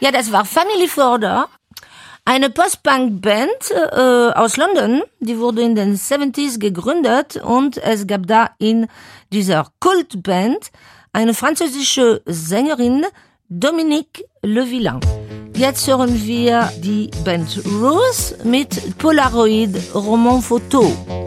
Ja, das war Family Further, eine Post-Punk-Band aus London. Die wurde in den 70s gegründet und es gab da in dieser Kultband eine französische Sängerin, Dominique Le Villain. Jetzt hören wir die Band Rose mit Polaroid Roman Photo.